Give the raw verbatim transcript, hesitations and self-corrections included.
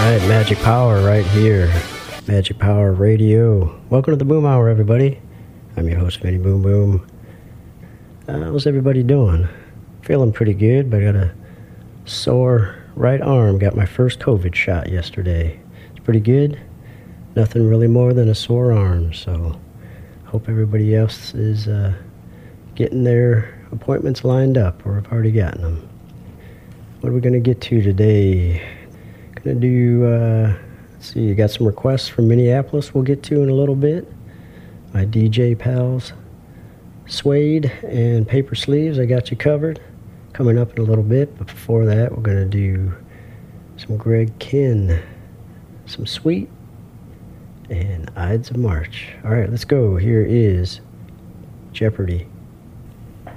right, Magic Power right here. Magic Power Radio. Welcome to the Boom Hour, everybody. I'm your host, Vinny Boom Boom. Uh, how's everybody doing? Feeling pretty good, but I got a sore right arm. Got my first COVID shot yesterday. It's pretty good. Nothing really more than a sore arm, so hope everybody else is uh, getting their appointments lined up, or have already gotten them. What are we going to get to today? Going to do, uh, let's see, you got some requests from Minneapolis we'll get to in a little bit. My D J pals, Suede and Paper Sleeves, I got you covered. Coming up in a little bit, but before that, we're going to do some Greg Kihn, some Sweet, and Ides of March. All right, let's go. Here is Jeopardy!